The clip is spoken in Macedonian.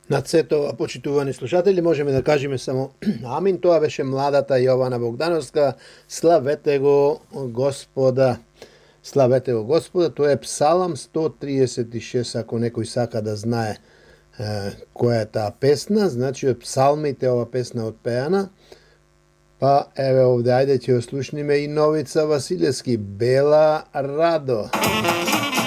На сето, почитувани слушатели, можеме да кажеме само амин. Тоа беше младата Јована Богдановска. Славете го Господа. Славете го Господа. Тоа е Псалам 136, ако некој сака да знае која е таа песна. Значи од псалмите ова песна отпеана. Па еве овде, ајде ќе ја слушниме и Новица Василевски. Бела Радо.